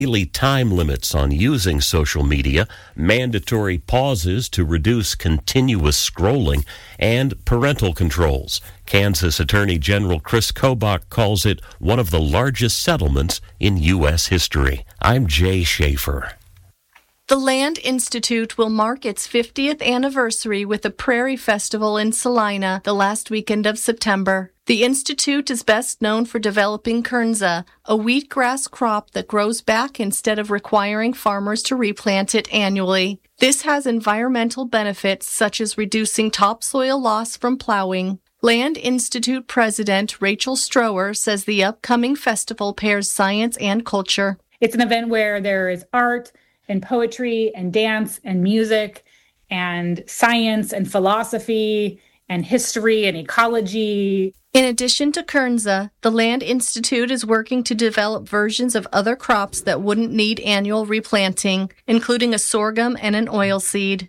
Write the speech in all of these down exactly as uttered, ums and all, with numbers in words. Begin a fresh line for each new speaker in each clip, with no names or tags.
Daily time limits on using social media, mandatory pauses to reduce continuous scrolling, and parental controls. Kansas Attorney General Chris Kobach calls it one of the largest settlements in U S history. I'm Jay Schaefer.
The Land Institute will mark its fiftieth anniversary with a Prairie Festival in Salina the last weekend of September. The Institute is best known for developing kernza, a wheatgrass crop that grows back instead of requiring farmers to replant it annually. This has environmental benefits such as reducing topsoil loss from plowing. Land Institute President Rachel Strower says the upcoming festival pairs science and culture.
It's an event where there is art and poetry and dance and music and science and philosophy and history and ecology.
In addition to kernza, the Land Institute is working to develop versions of other crops that wouldn't need annual replanting, including a sorghum and an oilseed.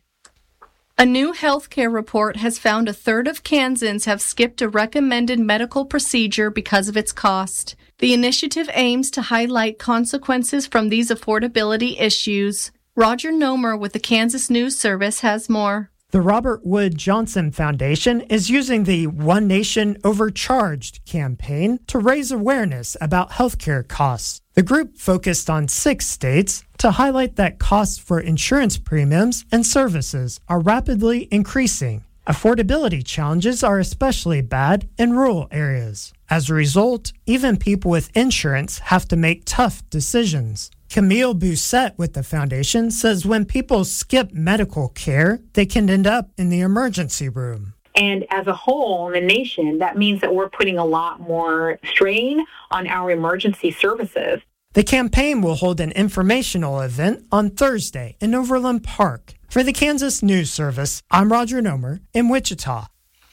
A new healthcare report has found a third of Kansans have skipped a recommended medical procedure because of its cost. The initiative aims to highlight consequences from these affordability issues. Roger Nomer with the Kansas News Service has more.
The Robert Wood Johnson Foundation is using the One Nation Overcharged campaign to raise awareness about healthcare costs. The group focused on six states to highlight that costs for insurance premiums and services are rapidly increasing. Affordability challenges are especially bad in rural areas. As a result, even people with insurance have to make tough decisions. Camille Bousset with the foundation says when people skip medical care, they can end up in the emergency room.
And as a whole, in the nation, that means that we're putting a lot more strain on our emergency services.
The campaign will hold an informational event on Thursday in Overland Park. For the Kansas News Service, I'm Roger Nomer in Wichita.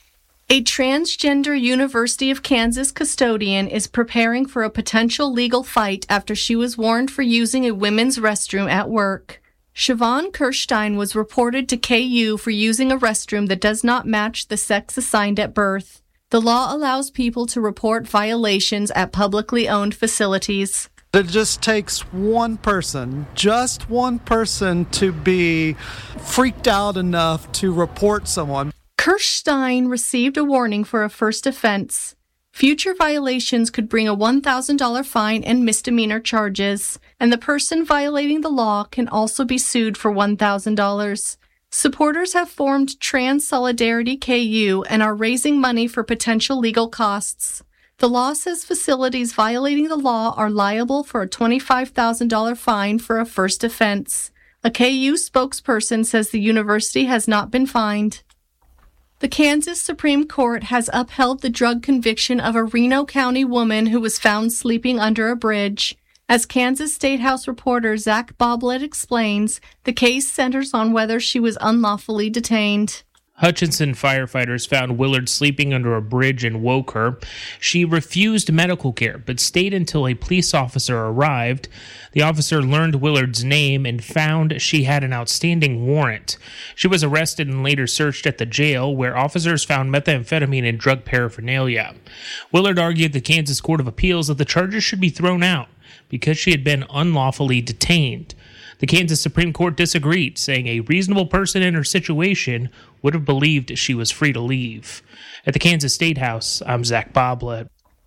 A transgender University of Kansas custodian is preparing for a potential legal fight after she was warned for using a women's restroom at work. Siobhan Kirstein was reported to K U for using a restroom that does not match the sex assigned at birth. The law allows people to report violations at publicly owned facilities.
It just takes one person, just one person to be freaked out enough to report someone.
Kirstein received a warning for a first offense. Future violations could bring a one thousand dollars fine and misdemeanor charges, and the person violating the law can also be sued for one thousand dollars. Supporters have formed Trans Solidarity K U and are raising money for potential legal costs. The law says facilities violating the law are liable for a twenty-five thousand dollars fine for a first offense. A K U spokesperson says the university has not been fined. The Kansas Supreme Court has upheld the drug conviction of a Reno County woman who was found sleeping under a bridge. As Kansas State House reporter Zach Boblet explains, the case centers on whether she was unlawfully detained.
Hutchinson firefighters found Willard sleeping under a bridge and woke her. She refused medical care, but stayed until a police officer arrived. The officer learned Willard's name and found she had an outstanding warrant. She was arrested and later searched at the jail, where officers found methamphetamine and drug paraphernalia. Willard argued the Kansas Court of Appeals that the charges should be thrown out because she had been unlawfully detained. The Kansas Supreme Court disagreed, saying a reasonable person in her situation would have believed she was free to leave. At the Kansas State House, I'm Zach Boblet.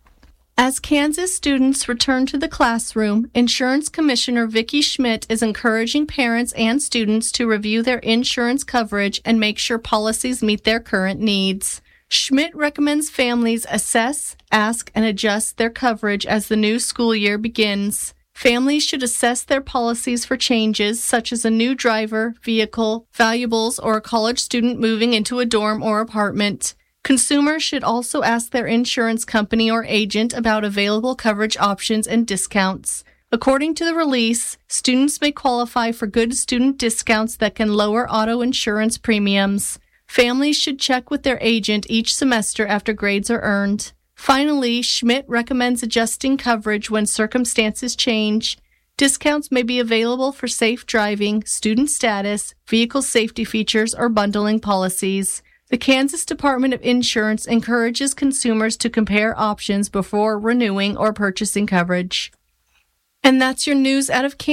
As Kansas students return to the classroom, Insurance Commissioner Vicki Schmidt is encouraging parents and students to review their insurance coverage and make sure policies meet their current needs. Schmidt recommends families assess, ask, and adjust their coverage as the new school year begins. Families should assess their policies for changes such as a new driver, vehicle, valuables, or a college student moving into a dorm or apartment. Consumers should also ask their insurance company or agent about available coverage options and discounts. According to the release, students may qualify for good student discounts that can lower auto insurance premiums. Families should check with their agent each semester after grades are earned. Finally, Schmidt recommends adjusting coverage when circumstances change. Discounts may be available for safe driving, student status, vehicle safety features, or bundling policies. The Kansas Department of Insurance encourages consumers to compare options before renewing or purchasing coverage. And that's your news out of Kansas.